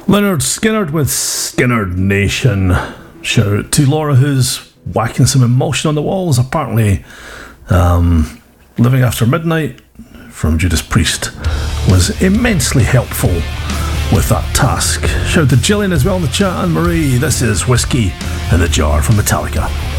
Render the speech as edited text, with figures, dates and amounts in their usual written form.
Leonard Skinner with Skinner Nation. Shout out to Laura, who's whacking some emotion on the walls. Apparently, Living After Midnight from Judas Priest was immensely helpful with that task. Shout out to Gillian as well in the chat, and Marie. This is Whiskey in the Jar from Metallica.